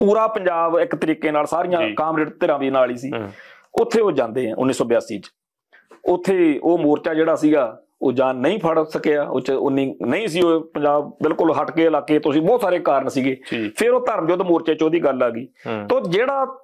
ਪੂਰਾ ਪੰਜਾਬ ਇੱਕ ਤਰੀਕੇ ਨਾਲ ਸਾਰੀਆਂ ਕਾਮਰੇਡ ਧਿਰਾਂ ਵੀ ਨਾਲ ਹੀ ਸੀ। ਉੱਥੇ ਉਹ ਜਾਂਦੇ ਆ 1982 ਚ। ਉੱਥੇ ਉਹ ਮੋਰਚਾ ਜਿਹੜਾ ਸੀਗਾ ਉਹ ਜਾਨ ਨਹੀਂ ਫੜ ਸਕਿਆ, ਉਹ 'ਚ ਉਨੀ ਨਹੀਂ ਸੀ, ਉਹ ਪੰਜਾਬ ਬਿਲਕੁਲ ਹਟ ਕੇ ਇਲਾਕੇ ਤੋਂ ਸੀ, ਬਹੁਤ ਸਾਰੇ ਕਾਰਨ ਸੀਗੇ। ਫਿਰ ਉਹ ਧਰਮ ਯੁੱਧ ਮੋਰਚੇ 'ਚ ਉਹਦੀ ਗੱਲ ਆ ਗਈ। ਤਾਂ ਜਿਹੜਾ